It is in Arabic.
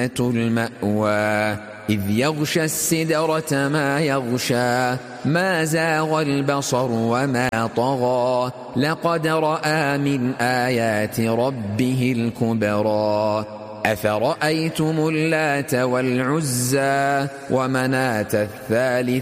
المأوى إذ يغشى السدرة ما يغشى ما زاغ البصر وما طغى لقد رأى من آيات ربه الكبرى أفرأيتم اللات والعزى ومناة الثالثة